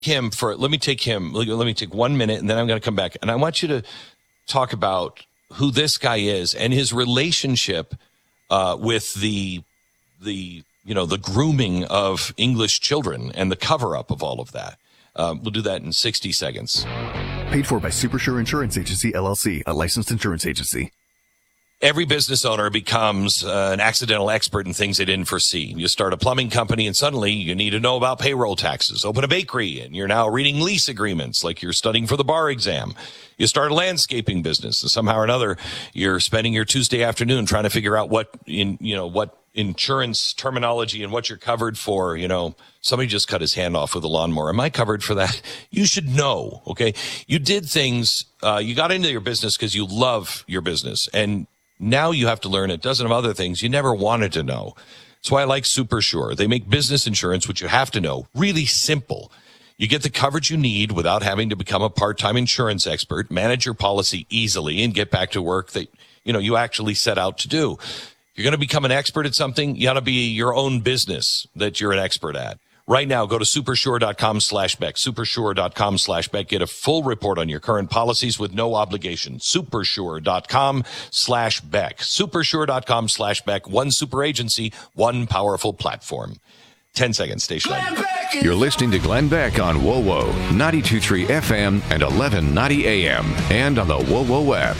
let me take 1 minute, and then I'm going to come back. And I want you to talk about who this guy is and his relationship with the grooming of English children and the cover-up of all of that. We'll do that in 60 seconds. Paid for by Supersure Insurance Agency, LLC, a licensed insurance agency. Every business owner becomes an accidental expert in things they didn't foresee. You start a plumbing company and suddenly you need to know about payroll taxes. Open a bakery and you're now reading lease agreements like you're studying for the bar exam. You start a landscaping business and somehow or another you're spending your Tuesday afternoon trying to figure out what insurance terminology and what you're covered for. Somebody just cut his hand off with a lawnmower. Am I covered for that? You should know, okay? You did things, you got into your business because you love your business, and now you have to learn a dozen of other things you never wanted to know. That's why I like Supersure. They make business insurance, which you have to know, really simple. You get the coverage you need without having to become a part-time insurance expert, manage your policy easily, and get back to work that, you actually set out to do. If you're going to become an expert at something, you got to be your own business that you're an expert at. Right now, go to supersure.com/Beck, supersure.com/Beck. Get a full report on your current policies with no obligation. Supersure.com/Beck, supersure.com/Beck. One super agency, one powerful platform. 10 seconds, station. You're listening to Glenn Beck on WoWo, 92.3 FM and 1190 AM, and on the WoWo app.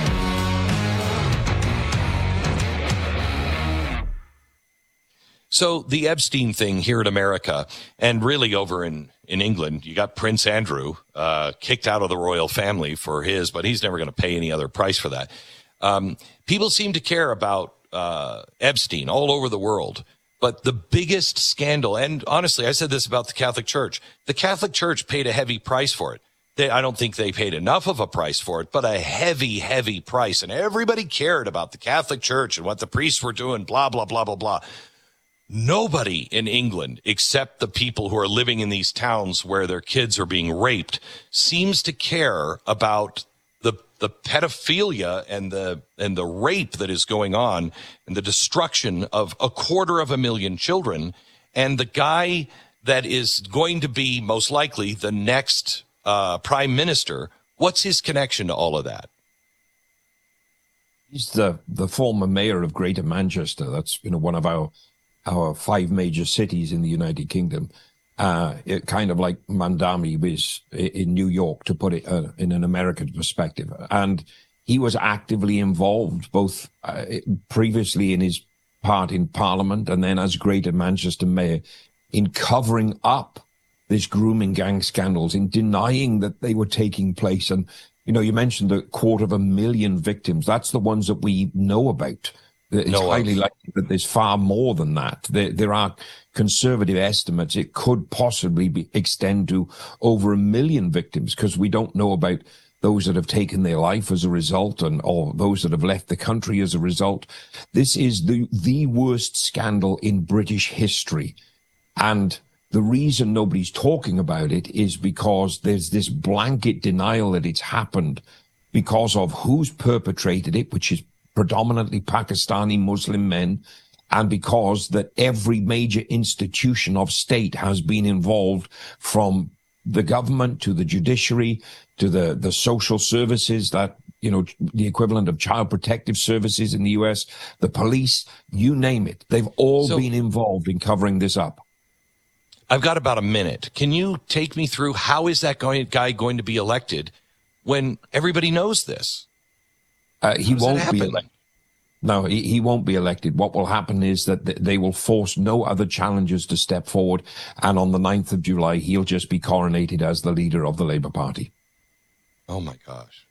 So the Epstein thing here in America, and really over in England, you got Prince Andrew kicked out of the royal family for but he's never going to pay any other price for that. People seem to care about Epstein all over the world. But the biggest scandal, and honestly, I said this about the Catholic Church. The Catholic Church paid a heavy price for it. I don't think they paid enough of a price for it, but a heavy, heavy price. And everybody cared about the Catholic Church and what the priests were doing, blah, blah, blah, blah, blah. Nobody in England, except the people who are living in these towns where their kids are being raped, seems to care about the pedophilia and the rape that is going on and the destruction of 250,000 children. And the guy that is going to be most likely the next prime minister, what's his connection to all of that? He's the former mayor of Greater Manchester. That's one of our 5 major cities in the United Kingdom. Kind of like Mandami was in New York, to put it in an American perspective. And he was actively involved, both previously in his part in Parliament and then as Greater Manchester Mayor, in covering up this grooming gang scandals, in denying that they were taking place. And, you mentioned the 250,000 victims. That's the ones that we know about. It's highly likely that there's far more than that. There are conservative estimates. It could possibly extend to over 1 million victims, because we don't know about those that have taken their life as a result or those that have left the country as a result. This is the worst scandal in British history. And the reason nobody's talking about it is because there's this blanket denial that it's happened because of who's perpetrated it, which is predominantly Pakistani Muslim men, and because that every major institution of state has been involved, from the government to the judiciary to the social services, that, the equivalent of child protective services in the US, the police, you name it. They've all been involved in covering this up. I've got about a minute. Can you take me through how is that guy going to be elected when everybody knows this? He won't be elected. No, he won't be elected. What will happen is that they will force no other challengers to step forward. And on the 9th of July, he'll just be coronated as the leader of the Labour Party. Oh, my gosh.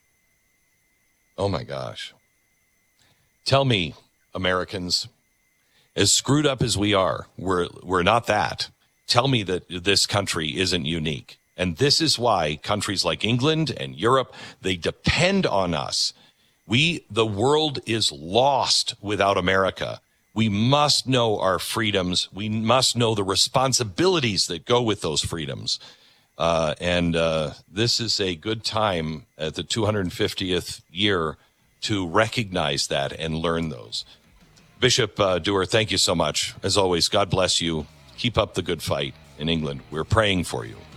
Oh, my gosh. Tell me, Americans, as screwed up as we are, we're not that. Tell me that this country isn't unique. And this is why countries like England and Europe, they depend on us. The world is lost without America. We must know our freedoms. We must know the responsibilities that go with those freedoms. And this is a good time at the 250th year to recognize that and learn those. Bishop Dewar, thank you so much. As always, God bless you. Keep up the good fight in England. We're praying for you.